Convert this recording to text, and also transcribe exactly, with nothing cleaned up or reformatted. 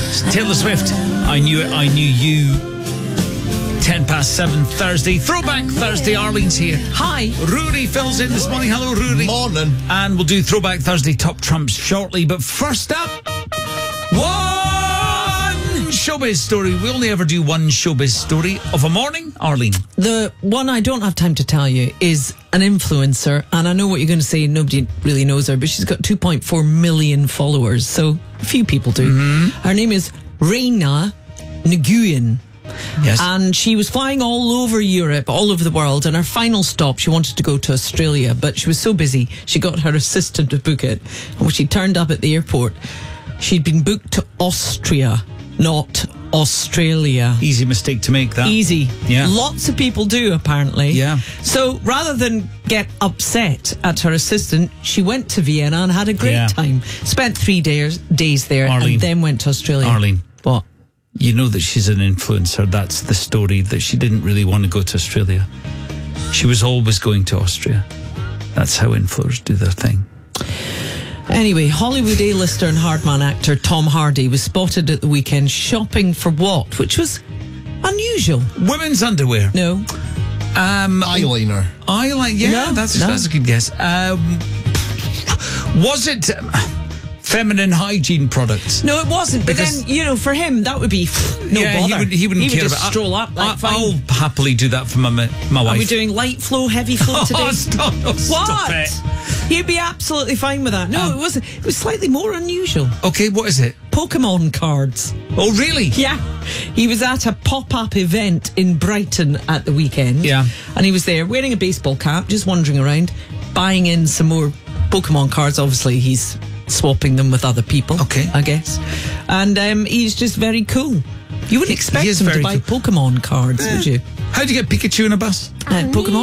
Taylor Swift. I knew it. I knew you. Ten past seven Thursday. Throwback Thursday. Arlene's here. Hi. Rory fills in this morning. Hello, Rory. Morning. And we'll do Throwback Thursday top trumps shortly. But first up, one showbiz story. We only ever do one showbiz story of a morning. Arlene. The one I don't have time to tell you is an influencer, and I know what you're going to say. Nobody really knows her, but she's got two point four million followers, so a few people do. Mm-hmm. Her name is Reina Nguyen. Yes. And she was flying all over Europe, all over the world, and her final stop, she wanted to go to Australia, but she was so busy, she got her assistant to book it. And when she turned up at the airport, she'd been booked to Austria, not Australia. Easy mistake to make, that. Easy. Yeah. Lots of people do, apparently. Yeah. So rather than get upset at her assistant, she went to Vienna and had a great Yeah. time. Spent three days, days there Arlene. and then went to Australia. Arlene. What? You know that she's an influencer. That's the story, that she didn't really want to go to Australia. She was always going to Austria. That's how influencers do their thing. Anyway, Hollywood A-lister and hardman actor Tom Hardy was spotted at the weekend shopping for what? Which was unusual. Women's underwear. No. Um, Eyeliner. Eyeliner. Yeah, No, that's, no. that's a good guess. Um, was it um, feminine hygiene products? No, it wasn't. But Because- then, you know, for him, that would be no yeah, bother. he, would, he wouldn't he care would just about stroll up like, I, fine. I'll happily do that for my, my wife. Are we doing light flow, heavy flow today? Oh, stop, no, stop What? it. He'd be absolutely fine with that. No, Um, it wasn't. It was slightly more unusual. Okay, what is it? Pokemon cards. Oh, really? Yeah. He was at a pop-up event in Brighton at the weekend. Yeah. And he was there wearing a baseball cap, just wandering around, buying in some more Pokemon cards. Obviously, he's swapping them with other people. Okay. I guess. And um, he's just very cool. You wouldn't expect he is him to very buy cool. Pokemon cards, would you? How do you get Pikachu in a bus? Uh, Pokemon